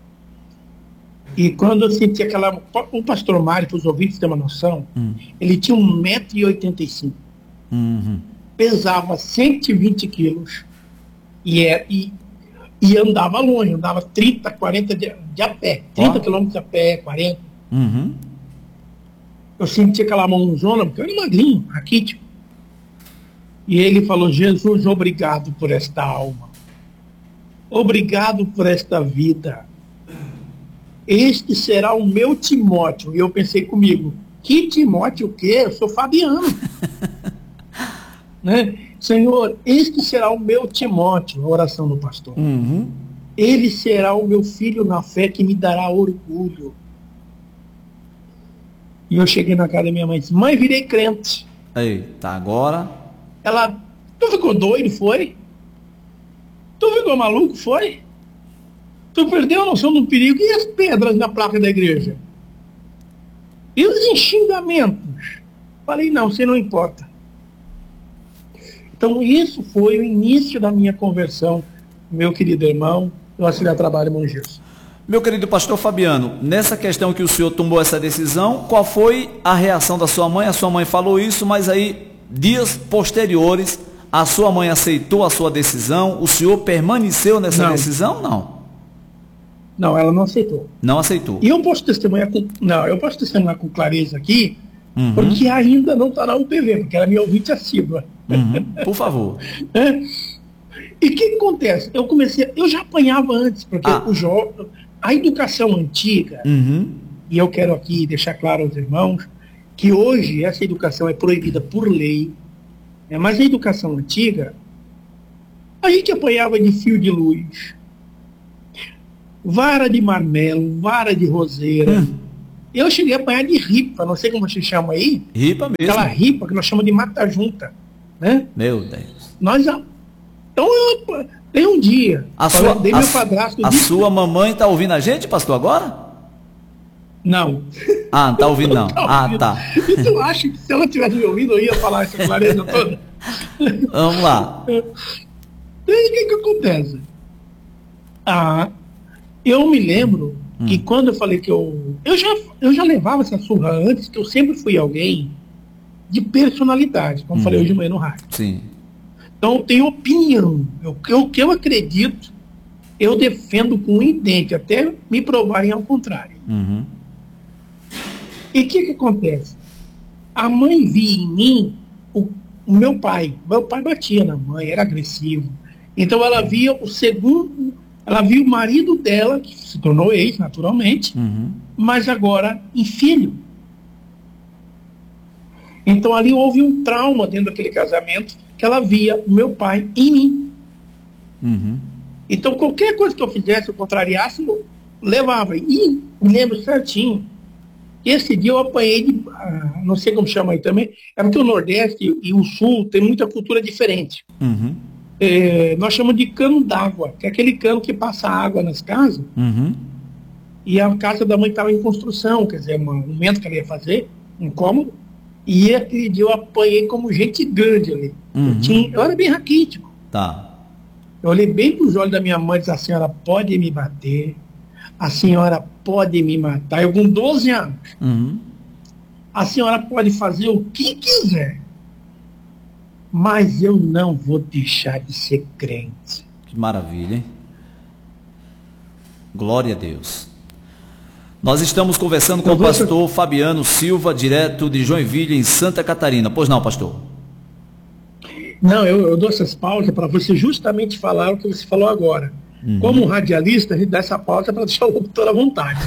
E quando eu senti aquela... O pastor Mário, para os ouvintes terem uma noção, Hum. ele tinha um metro e oitenta e cinco. Uhum. Pesava cento e vinte quilos e, é, e, e andava longe, andava trinta, quarenta de, de a pé, trinta Ó. quilômetros a pé, quarenta. Uhum. eu senti aquela mãozona, porque eu era magrinho, raquítico. E ele falou, Jesus, obrigado por esta alma. Obrigado por esta vida. Este será o meu Timóteo. E eu pensei comigo, que Timóteo o quê? Eu sou Fabiano. Né? Senhor, este será o meu Timóteo, a oração do pastor. Uhum. Ele será o meu filho na fé que me dará orgulho. E eu cheguei na casa da minha mãe e disse, mãe, virei crente. Eita, agora... Ela, tu ficou doido, foi? Tu ficou maluco, foi? Tu perdeu a noção do perigo. E as pedras na placa da igreja? E os xingamentos? Falei, não, você não importa. Então isso foi o início da minha conversão, meu querido irmão, do Auxiliar Trabalho, irmão Gilson. Meu querido pastor Fabiano, nessa questão que o senhor tomou essa decisão, qual foi a reação da sua mãe? A sua mãe falou isso, mas aí, dias posteriores, a sua mãe aceitou a sua decisão? O senhor permaneceu nessa Não. decisão? Não. Não, ela não aceitou. Não aceitou. E eu posso testemunhar com, não, eu posso testemunhar com clareza aqui, Uhum. porque ainda não está na U P V, porque ela é minha ouvinte assídua. Uhum. Por favor. É. E o que, que acontece? Eu comecei, eu já apanhava antes, porque Ah. o jo, a educação antiga, Uhum. e eu quero aqui deixar claro aos irmãos, que hoje essa educação é proibida por lei, né? Mas a educação antiga, a gente apanhava de fio de luz, vara de marmelo, vara de roseira. Hum. Eu cheguei a apanhar de ripa, não sei como você chama aí, Ripa mesmo. aquela ripa que nós chamamos de mata-junta, né? Meu Deus. Nós, a- então eu, tem um dia, A falei, sua, dei a, meu su- padrasto, a disse- sua mamãe está ouvindo a gente, pastor, agora? não. Ah, não está ouvindo não. Tá Ah, ouvindo. tá. E tu acha que se ela tivesse me ouvido, eu ia falar essa clareza toda? Vamos lá. E aí, o que que acontece? Ah, eu me lembro que quando eu falei que eu... Eu já, eu já levava essa surra antes, que eu sempre fui alguém de personalidade, como Hum. falei hoje de manhã no rádio. Sim. Então eu tenho opinião. O que eu, que eu acredito, eu defendo com um dente, até me provarem ao contrário. Uhum. E o que que acontece? A mãe via em mim o, o meu pai. Meu pai batia na mãe, era agressivo. Então ela via o segundo, ela via o marido dela, que se tornou ex, naturalmente, Uhum. mas agora em filho. Então ali houve um trauma dentro daquele casamento, que ela via o meu pai em mim. Uhum. Então qualquer coisa que eu fizesse, eu contrariasse, eu levava. E me lembro certinho. Esse dia eu apanhei de, ah, não sei como chama aí também, é porque o Nordeste e, e o Sul tem muita cultura diferente. Uhum. É, nós chamamos de cano d'água, que é aquele cano que passa água nas casas, Uhum. e a casa da mãe estava em construção, quer dizer, um momento que ela ia fazer, um cômodo, e aquele dia eu apanhei como gente grande ali. Uhum. Eu, tinha, eu era bem raquítico. Tá. Eu olhei bem para os olhos da minha mãe e disse, a senhora pode me bater, a senhora pode me matar. Eu com doze anos. Uhum. A senhora pode fazer o que quiser, mas eu não vou deixar de ser crente. Que maravilha, hein? Glória a Deus. Nós estamos conversando com o pastor Fabiano Silva, direto de Joinville, em Santa Catarina. Pois não, pastor? Não, eu, eu dou essas pausas para você justamente falar o que você falou agora. Uhum. Como radialista, a gente dá essa pausa para deixar o locutor à vontade.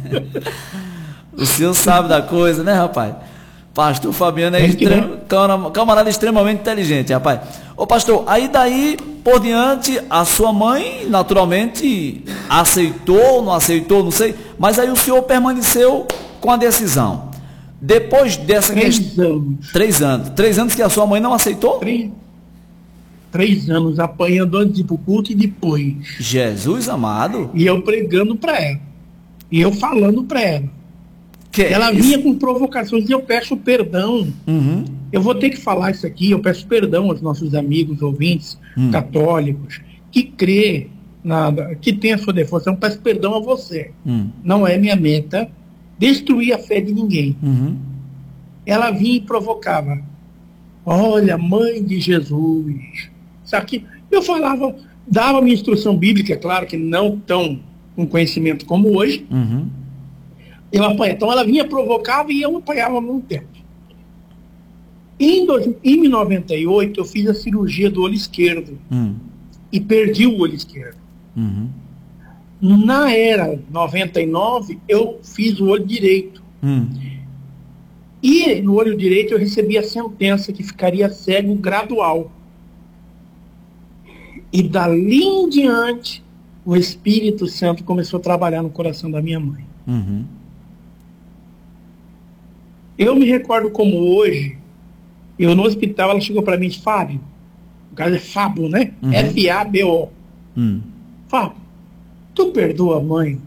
O senhor sabe da coisa, né, rapaz? Pastor Fabiano é, É que extrem... não. camarada extremamente inteligente, rapaz. Ô pastor, aí daí por diante, a sua mãe naturalmente aceitou, não aceitou, não sei, mas aí o senhor permaneceu com a decisão. Depois dessa Três questão... anos. Três anos. Três anos que a sua mãe não aceitou? Três, três anos apanhando antes de ir pro culto e depois. Jesus amado. E eu pregando para ela. E eu falando para ela. Que ela isso? vinha com provocações e eu peço perdão. Uhum. Eu vou ter que falar isso aqui, eu peço perdão aos nossos amigos, ouvintes, hum. católicos, que crê, na, que tem a sua devoção, peço perdão a você. Hum. Não é minha meta destruir a fé de ninguém. Uhum. Ela vinha e provocava. Olha, mãe de Jesus. Sabe que eu falava, dava minha instrução bíblica, claro que não tão com conhecimento como hoje, Uhum. Eu apanhava. Então ela vinha, provocava e eu apanhava ao mesmo tempo. Em, dois, em noventa e oito eu fiz a cirurgia do olho esquerdo. Hum. E perdi o olho esquerdo. Uhum. Na era noventa e nove, eu fiz o olho direito. Hum. E no olho direito eu recebi a sentença que ficaria cego gradual. E dali em diante, o Espírito Santo começou a trabalhar no coração da minha mãe. Uhum. Eu me recordo como hoje, eu no hospital, ela chegou para mim e disse, Fábio, o caso é Fábio, né? Uhum. F A B O. Hum. Fábio, tu perdoa a mãe?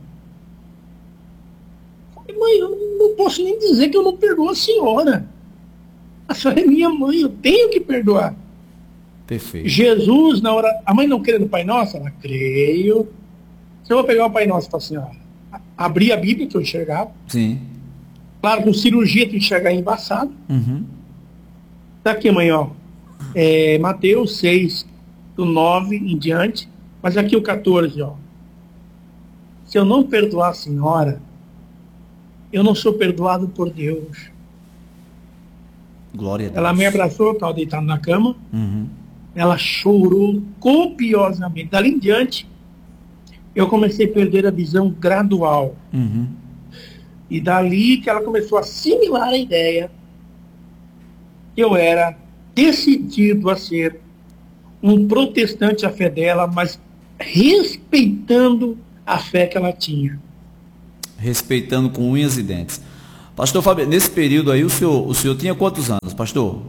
Falei, mãe, eu não posso nem dizer que eu não perdoo a senhora. A senhora é minha mãe, eu tenho que perdoar. Perfeito. Jesus, na hora... A mãe não crê no Pai Nosso? Ela, creio. Se eu vou pegar o Pai Nosso para a senhora, abrir a Bíblia que eu enxergava. Sim. Claro, com cirurgia tu enxergar embaçado. Uhum. Tá aqui, mãe, ó. É, Mateus seis, do nove em diante. Mas aqui o quatorze, ó. Se eu não perdoar a senhora, eu não sou perdoado por Deus. Glória a Deus. Ela me abraçou, estava deitada na cama. Uhum. Ela chorou copiosamente. Dali em diante, eu comecei a perder a visão gradual. Uhum. E dali que ela começou a assimilar a ideia que eu era decidido a ser um protestante à fé dela, mas respeitando a fé que ela tinha. Respeitando com unhas e dentes. Pastor Fábio, nesse período aí, o senhor, o senhor tinha quantos anos, pastor?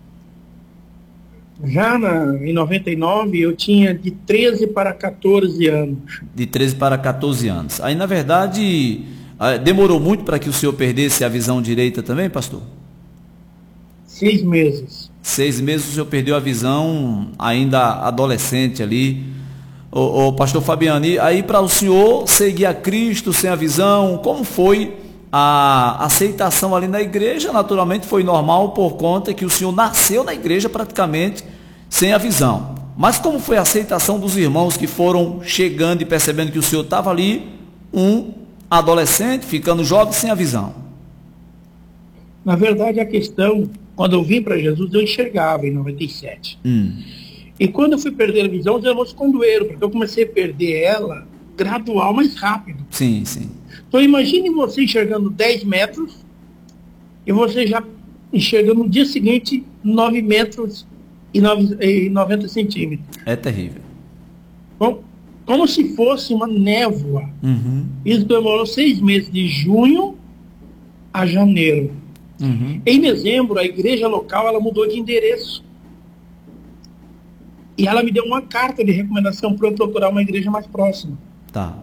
Já na, em noventa e nove, eu tinha de treze para quatorze anos. De treze para quatorze anos. Aí, na verdade, demorou muito para que o senhor perdesse a visão direita também, pastor? Seis meses. Seis meses o senhor perdeu a visão ainda adolescente ali. Ô, ô pastor Fabiano, e aí para o senhor seguir a Cristo sem a visão, como foi a aceitação ali na igreja? Naturalmente foi normal por conta que o senhor nasceu na igreja praticamente sem a visão. Mas como foi a aceitação dos irmãos que foram chegando e percebendo que o senhor estava ali, um adolescente, ficando jovem sem a visão? Na verdade, a questão, quando eu vim para Jesus, eu enxergava em noventa e sete. Hum. E quando eu fui perder a visão, os irmãos condoeram, porque eu comecei a perder ela gradual, mais rápido. Sim, sim. Então imagine você enxergando dez metros e você já enxergando no dia seguinte nove metros e noventa centímetros. É terrível. Bom, como se fosse uma névoa. Uhum. Isso demorou seis meses, de junho a janeiro. Uhum. Em dezembro, a igreja local ela mudou de endereço. E ela me deu uma carta de recomendação para eu procurar uma igreja mais próxima. Tá.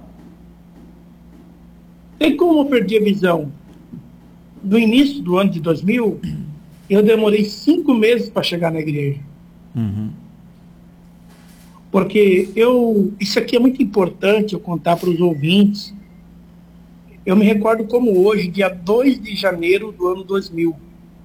E como eu perdi a visão? No início do ano de dois mil, eu demorei cinco meses para chegar na igreja. Uhum. Porque eu, isso aqui é muito importante eu contar para os ouvintes. Eu me recordo como hoje, dia dois de janeiro do ano dois mil.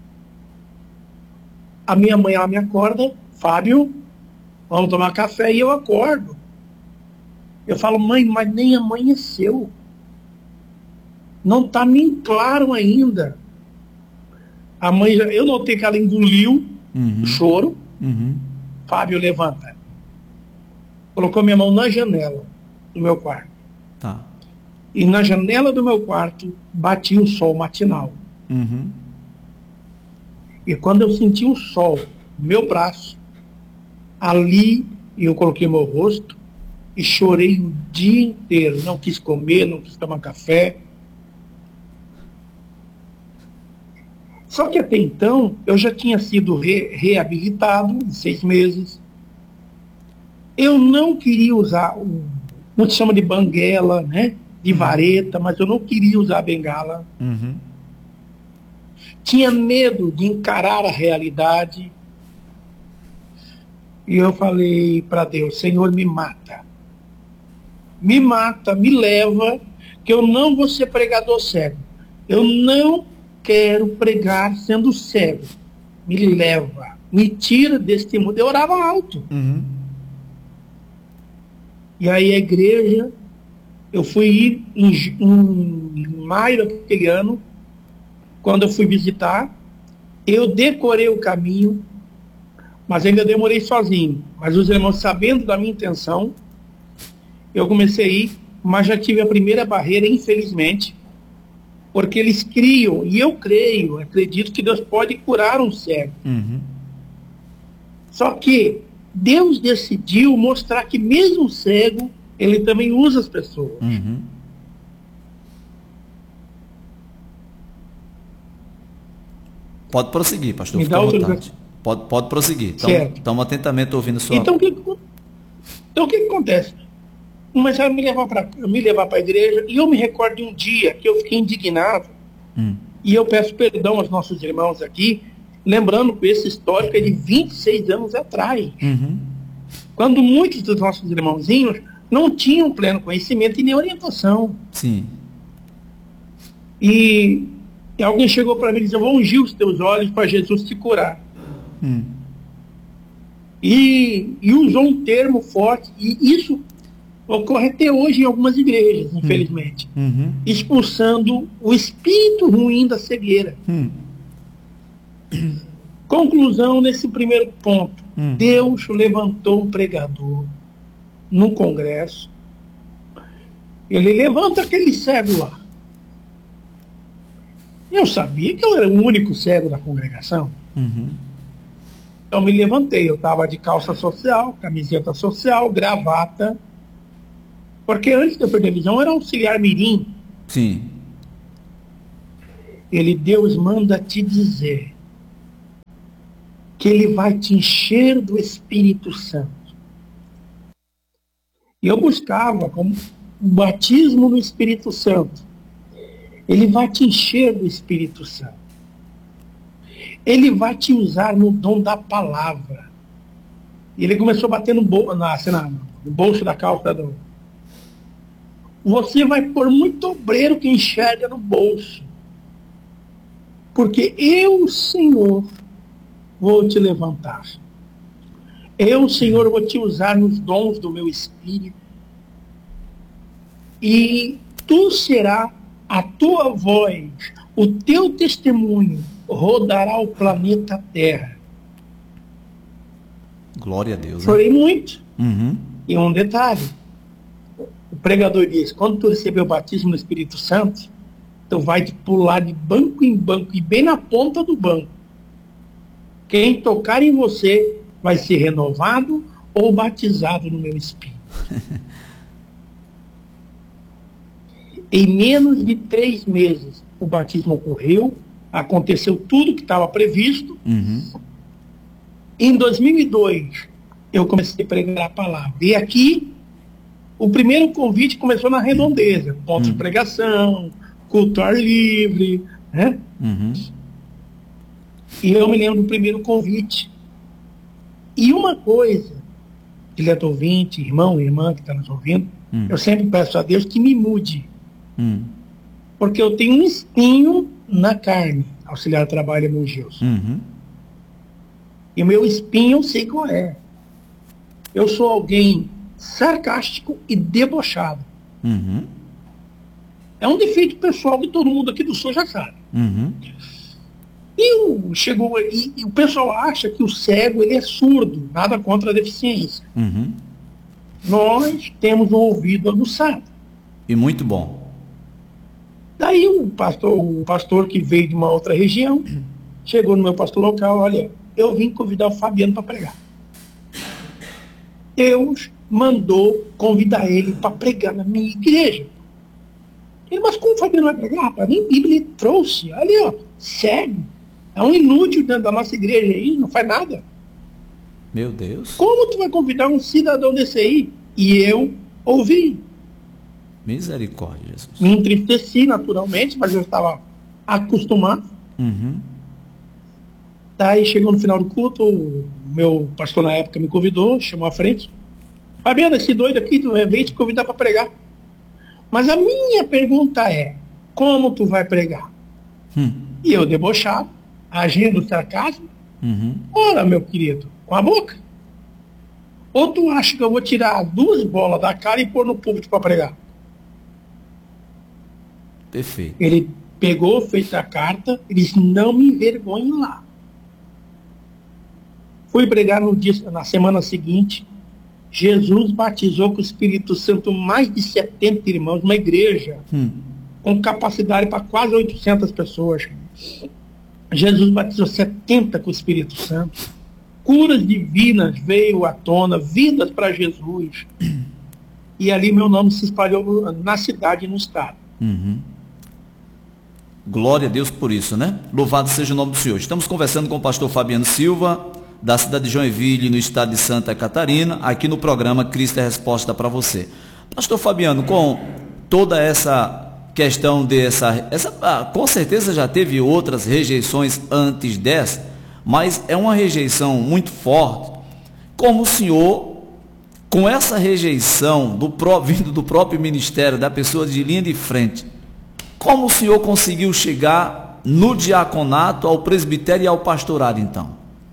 A minha mãe, ela me acorda, Fábio, vamos tomar café, e eu acordo. Eu falo, mãe, mas nem amanheceu. Não está nem claro ainda. A mãe, já, eu notei que ela engoliu uhum. o choro. Uhum. Fábio, levanta. Colocou minha mão na janela do meu quarto. Tá. E na janela do meu quarto batia o sol matinal. Uhum. E quando eu senti o sol no meu braço, ali eu coloquei meu rosto e chorei o dia inteiro. Não quis comer, não quis tomar café. Só que até então eu já tinha sido re reabilitado em seis meses. Eu não queria usar o, não se chama de banguela, né? De vareta, mas eu não queria usar a bengala. Uhum. Tinha medo de encarar a realidade. E eu falei para Deus, Senhor, me mata. Me mata, me leva, que eu não vou ser pregador cego. Eu não quero pregar sendo cego. Me leva, me tira deste mundo. Eu orava alto. Uhum. E aí a igreja, eu fui ir em, em em maio daquele ano, quando eu fui visitar, eu decorei o caminho, mas ainda demorei sozinho. Mas os irmãos, sabendo da minha intenção, eu comecei a ir, mas já tive a primeira barreira, infelizmente, porque eles criam, e eu creio, acredito que Deus pode curar um cego. Uhum. Só que Deus decidiu mostrar que mesmo cego, ele também usa as pessoas. Uhum. Pode prosseguir, pastor. Me Fique dá à vontade. autorização. Pode, pode prosseguir. Certo. Estamos atentamente ouvindo sua... Então, o que, então, o que, que acontece? Começaram a me levar para me levar para a igreja, e eu me recordo de um dia que eu fiquei indignado, Hum. e eu peço perdão aos nossos irmãos aqui, lembrando que esse histórico é de vinte e seis anos atrás, Uhum. quando muitos dos nossos irmãozinhos não tinham pleno conhecimento e nem orientação. Sim. E, e alguém chegou para mim e disse: eu vou ungir os teus olhos para Jesus te curar. Hum. E, e usou um termo forte, e isso ocorre até hoje em algumas igrejas, infelizmente, Uhum. expulsando o espírito ruim da cegueira. Hum. Conclusão nesse primeiro ponto. Hum. Deus levantou um pregador no congresso. Ele levanta aquele cego lá. Eu sabia que eu era o único cego da congregação. Uhum. Então me levantei. Eu estava de calça social, camiseta social, gravata. Porque antes de eu perder a visão, eu era auxiliar mirim. Sim. Ele, Deus manda te dizer que Ele vai te encher do Espírito Santo. E eu buscava como o batismo no Espírito Santo. Ele vai te encher do Espírito Santo. Ele vai te usar no dom da palavra. E ele começou a bater no, bol na, assim, na, no bolso da calça do... Você vai pôr muito obreiro que enxerga no bolso. Porque eu, Senhor, vou te levantar. Eu, Senhor, vou te usar nos dons do meu Espírito. E tu será a tua voz, o teu testemunho rodará o planeta Terra. Glória a Deus. Né? Chorei muito. Uhum. E um detalhe. O pregador diz: quando tu receber o batismo no Espírito Santo, tu vai te pular de banco em banco, e bem na ponta do banco. Quem tocar em você vai ser renovado ou batizado no meu Espírito. Em menos de três meses, o batismo ocorreu, aconteceu tudo que estava previsto. Uhum. Em dois mil e dois, eu comecei a pregar a palavra. E aqui, o primeiro convite começou na Redondeza. Ponto Uhum. de pregação, culto ao ar livre, né? Uhum. E eu me lembro do primeiro convite. E uma coisa, dileto ouvinte, irmão, irmã que está nos ouvindo, Hum. eu sempre peço a Deus que me mude. Hum. Porque eu tenho um espinho na carne, auxiliar de trabalho evangelho. Uhum. E o meu espinho eu sei qual é. Eu sou alguém sarcástico e debochado. Uhum. É um defeito pessoal que todo mundo aqui do Sul já sabe. Uhum. E o, chegou, e, e o pessoal acha que o cego ele é surdo, nada contra a deficiência. Uhum. Nós temos um ouvido aguçado. E muito bom. Daí o pastor, o pastor que veio de uma outra região, chegou no meu pastor local: olha, eu vim convidar o Fabiano para pregar. Deus mandou convidar ele para pregar na minha igreja. Ele, mas como o Fabiano vai pregar? Rapaz, nem Bíblia ele trouxe. Ali, ó, cego. É um inútil dentro da nossa igreja aí, não faz nada. Meu Deus. Como tu vai convidar um cidadão desse aí? E eu ouvi. Misericórdia, Jesus. Me entristeci naturalmente, mas eu estava acostumado. Uhum. Daí chegou no final do culto, o meu pastor na época me convidou, chamou à frente. Fabiano, esse doido aqui, tu vem te convidar para pregar. Mas a minha pergunta é: como tu vai pregar? Hum. E eu, debochado, agindo sarcasmo: Uhum. ora, meu querido, com a boca. Ou tu acha que eu vou tirar duas bolas da cara e pôr no púlpito para pregar? Perfeito. Ele pegou, fez a carta e disse, não me envergonhe lá. Fui pregar no dia, na semana seguinte, Jesus batizou com o Espírito Santo mais de setenta irmãos, uma igreja hum. com capacidade para quase oitocentas pessoas. Jesus batizou setenta com o Espírito Santo. Curas divinas veio à tona, vidas para Jesus. E ali meu nome se espalhou na cidade e no estado. Uhum. Glória a Deus por isso, né? Louvado seja o nome do Senhor. Estamos conversando com o pastor Fabiano Silva, da cidade de Joinville, no estado de Santa Catarina, aqui no programa Cristo é Resposta para você. Pastor Fabiano, com toda essa questão dessa, essa, ah, com certeza já teve outras rejeições antes dessa, mas é uma rejeição muito forte. Como o senhor, com essa rejeição do pró, vindo do próprio ministério, da pessoa de linha de frente, como o senhor conseguiu chegar no diaconato, ao presbitério e ao pastorado, então?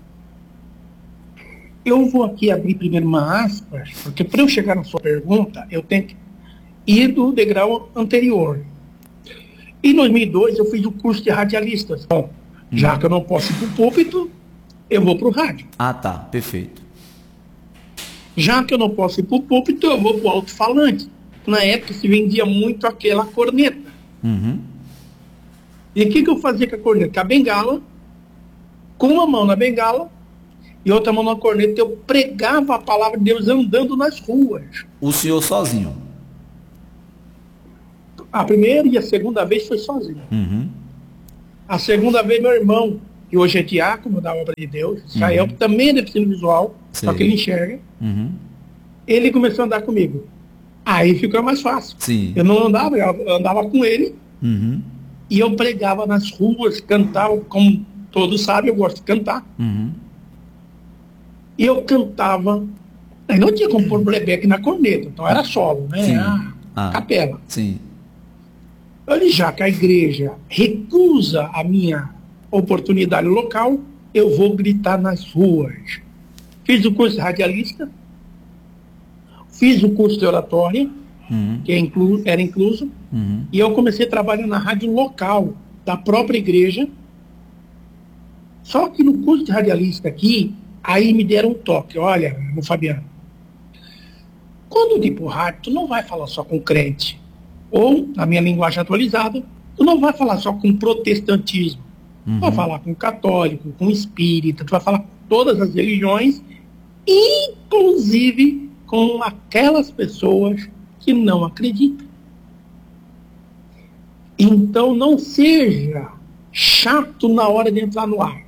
Eu vou aqui abrir primeiro uma aspas, porque para eu chegar na sua pergunta, eu tenho que ir do degrau anterior. Em dois mil e dois, eu fiz o curso de radialistas. Bom, hum. já que eu não posso ir para o púlpito, eu vou para o rádio. Ah, tá, perfeito. Já que eu não posso ir para o púlpito, eu vou para o alto-falante. Na época se vendia muito aquela corneta. Uhum. E o que, que eu fazia com a corneta? Com a bengala, com uma mão na bengala, e outra mão na corneta, eu pregava a palavra de Deus andando nas ruas. O senhor sozinho? A primeira e a segunda vez foi sozinho. Uhum. A segunda vez, meu irmão, que hoje é diácono da obra de Deus, Israel, uhum. que também é deficiente visual, Sei. só que ele enxerga, uhum. ele começou a andar comigo. Aí ficou mais fácil. Sim. Eu não andava, eu andava com ele, uhum. e eu pregava nas ruas, cantava, como todos sabem, eu gosto de cantar. Uhum. E eu cantava, aí não tinha como pôr playback na corneta, então era solo, né? Sim. A ah, capela. Sim. Olha, já que a igreja recusa a minha oportunidade local, eu vou gritar nas ruas. Fiz o curso de radialista, fiz o curso de oratória, uhum. que é inclu, era incluso, uhum. e eu comecei a trabalhar na rádio local da própria igreja. Só que no curso de radialista aqui, aí me deram um toque, olha, no Fabiano, quando ir pro rádio, tu não vai falar só com crente, ou, na minha linguagem atualizada, tu não vai falar só com protestantismo, uhum. tu vai falar com católico, com espírita, tu vai falar com todas as religiões, inclusive com aquelas pessoas que não acreditam. Então não seja chato na hora de entrar no ar.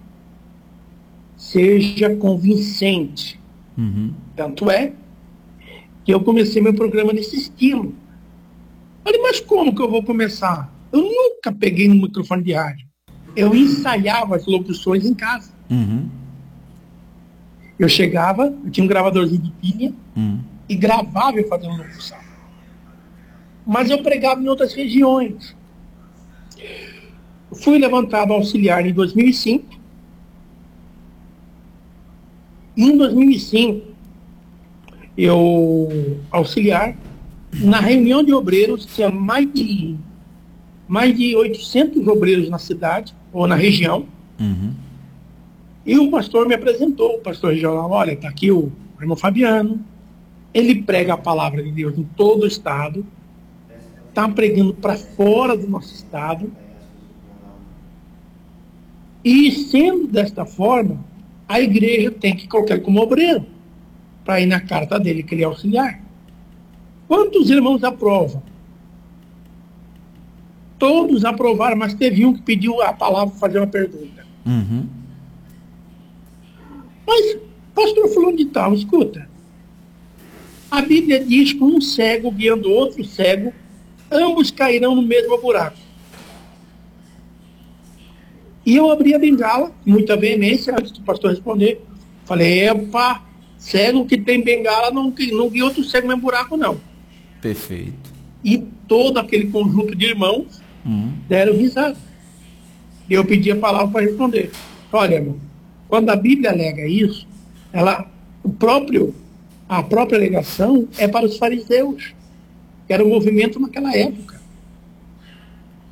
Seja convincente. Uhum. Tanto é que eu comecei meu programa nesse estilo. Falei, mas como que eu vou começar? Eu nunca peguei no microfone de rádio. Eu ensaiava as locuções em casa. Uhum. Eu chegava, eu tinha um gravadorzinho de pilha, uhum. e gravava eu fazendo locução. Mas eu pregava em outras regiões. Fui levantado auxiliar em dois mil e cinco. Em dois mil e cinco, eu, auxiliar, na reunião de obreiros, tinha mais de, mais de oitocentos obreiros na cidade, ou na região, uhum. e o pastor me apresentou, o pastor regional, olha, está aqui o irmão Fabiano, ele prega a palavra de Deus em todo o estado, está pregando para fora do nosso estado, e sendo desta forma, a igreja tem que colocar ele como obreiro, para ir na carta dele, que ele é auxiliar. Quantos irmãos aprovam? Todos aprovaram, mas teve um que pediu a palavra para fazer uma pergunta. Uhum. Mas, pastor fulano de tal, escuta, a Bíblia diz que um cego guiando outro cego, ambos cairão no mesmo buraco. E eu abri a bengala, muita veemência, antes do pastor responder. Falei, epa, cego que tem bengala não, não guia outro cego no mesmo buraco, não. Perfeito. E todo aquele conjunto de irmãos uhum. deram risada. E eu pedi a palavra para responder. Olha, irmão, quando a Bíblia alega isso, ela, o próprio, a própria alegação é para os fariseus, que era o movimento naquela época.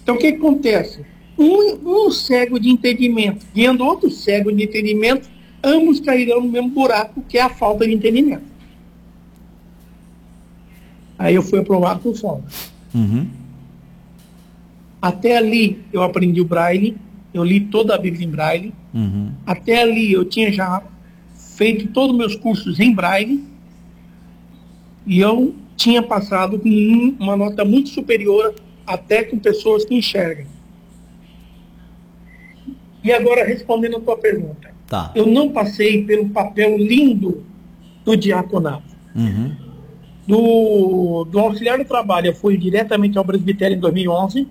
Então o que acontece? Um, um cego de entendimento guiando outro cego de entendimento, ambos cairão no mesmo buraco, que é a falta de entendimento. Aí eu fui aprovado por folga. Uhum. Até ali eu aprendi o braille, eu li toda a Bíblia em braille. Uhum. Até ali eu tinha já feito todos os meus cursos em braille e eu tinha passado com uma nota muito superior até com pessoas que enxergam. E agora, respondendo a tua pergunta, Tá. eu não passei pelo papel lindo do diaconato. Uhum. Do, do auxiliar do trabalho, eu fui diretamente ao presbitério em dois mil e onze,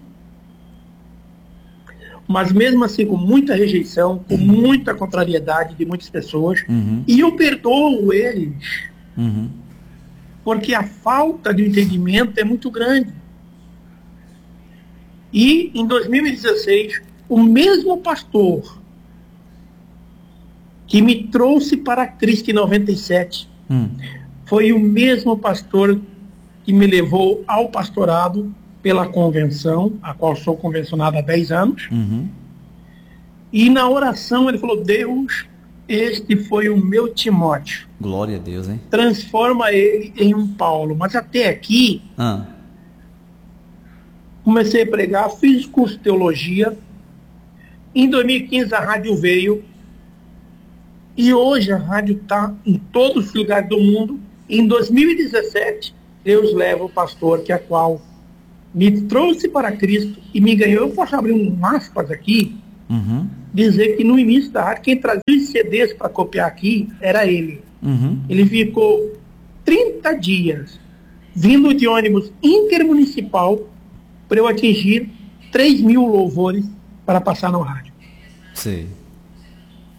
mas mesmo assim com muita rejeição, com muita contrariedade de muitas pessoas, Uhum. e eu perdoo eles, Uhum. porque a falta de entendimento é muito grande. E em dois mil e dezesseis, o mesmo pastor que me trouxe para Cristo em noventa e sete, Hum. foi o mesmo pastor que me levou ao pastorado pela convenção, a qual sou convencionado há dez anos. Uhum. E na oração ele falou: Deus, este foi o meu Timóteo. Glória a Deus, hein? Transforma ele em um Paulo. Mas até aqui, Ah. comecei a pregar, fiz curso de teologia. Em dois mil e quinze a rádio veio. E hoje a rádio está em todos os lugares do mundo. Em dois mil e dezessete, Deus leva o pastor que a qual me trouxe para Cristo e me ganhou. Eu posso abrir um aspas aqui, Uhum. dizer que no início da rádio, quem trazia os C Ds para copiar aqui era ele. Uhum. Ele ficou trinta dias vindo de ônibus intermunicipal para eu atingir três mil louvores para passar no rádio. Sei.